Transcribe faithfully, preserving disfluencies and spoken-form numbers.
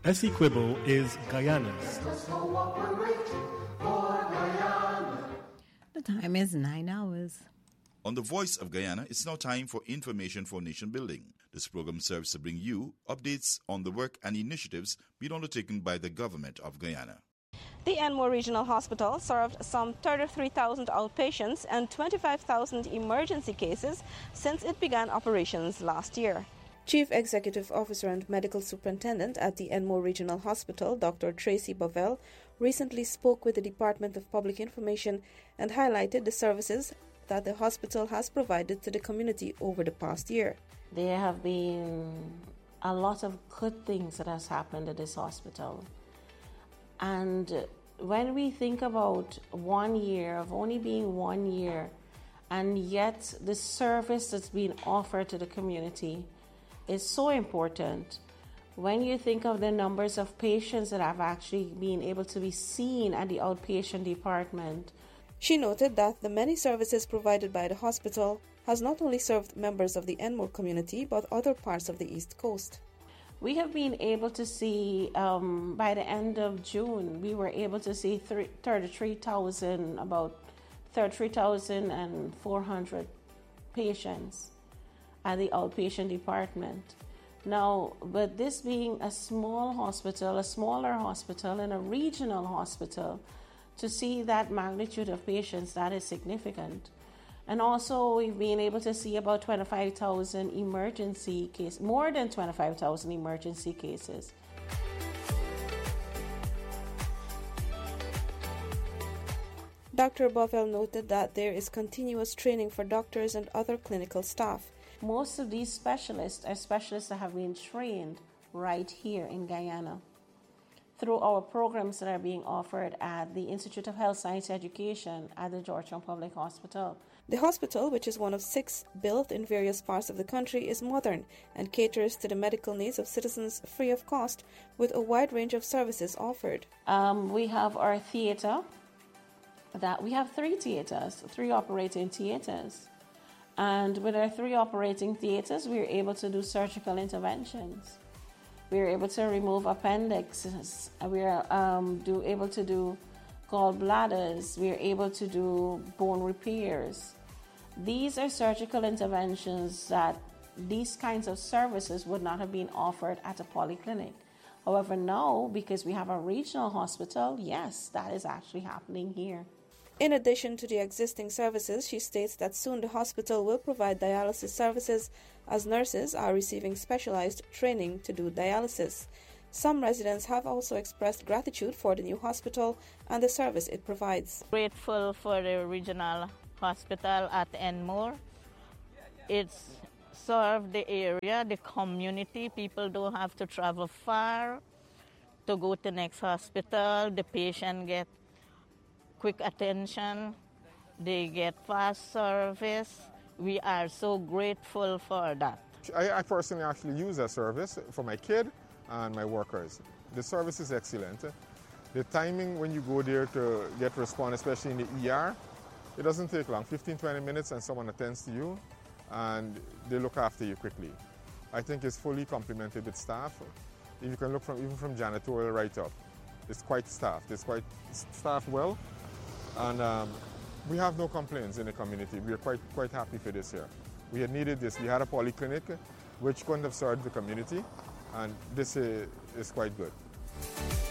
Essequibo is Guyana's. The time is nine hours. On the Voice of Guyana, it's now time for Information for Nation Building. This program serves to bring you updates on the work and initiatives being undertaken by the government of Guyana. The Enmore Regional Hospital served some thirty-three thousand outpatients and twenty-five thousand emergency cases since it began operations last year. Chief Executive Officer and Medical Superintendent at the Enmore Regional Hospital, Doctor Tracy Bovell, recently spoke with the Department of Public Information and highlighted the services that the hospital has provided to the community over the past year. There have been a lot of good things that has happened at this hospital. And when we think about one year, of only being one year, and yet the service that's being offered to the community is so important. When you think of the numbers of patients that have actually been able to be seen at the outpatient department. She noted that the many services provided by the hospital has not only served members of the Enmore community but other parts of the East Coast. We have been able to see, um, by the end of June, we were able to see thirty-three thousand, about thirty-three thousand four hundred patients at the outpatient department. Now, but this being a small hospital, a smaller hospital, and a regional hospital, to see that magnitude of patients, that is significant. And also, we've been able to see about twenty-five thousand emergency cases, more than twenty-five thousand emergency cases. Doctor Bovell noted that there is continuous training for doctors and other clinical staff. Most of these specialists are specialists that have been trained right here in Guyana through our programs that are being offered at the Institute of Health Science Education at the Georgetown Public Hospital. The hospital, which is one of six built in various parts of the country, is modern and caters to the medical needs of citizens free of cost with a wide range of services offered. Um, we have our theater. That we have three theaters, three operating theaters. And with our three operating theaters, we are able to do surgical interventions. We are able to remove appendixes. We are um, do, able to do gallbladders. We are able to do bone repairs. These are surgical interventions that these kinds of services would not have been offered at a polyclinic. However, now, because we have a regional hospital, yes, that is actually happening here. In addition to the existing services, she states that soon the hospital will provide dialysis services as nurses are receiving specialized training to do dialysis. Some residents have also expressed gratitude for the new hospital and the service it provides. Grateful for the regional hospital at Enmore. It's served the area, the community. People don't have to travel far to go to the next hospital. The patient get quick attention, they get fast service. We are so grateful for that. I, I personally actually use that service for my kid and my workers. The service is excellent. The timing when you go there to get response, especially in the E R, it doesn't take long, fifteen to twenty minutes, and someone attends to you and they look after you quickly. I think it's fully complemented with staff. If you can look from even from janitorial right up, it's quite staffed. It's quite staffed well. And um, we have no complaints in the community. We are quite quite happy for this year. We had needed this. We had a polyclinic which couldn't have served the community, and this is, is quite good.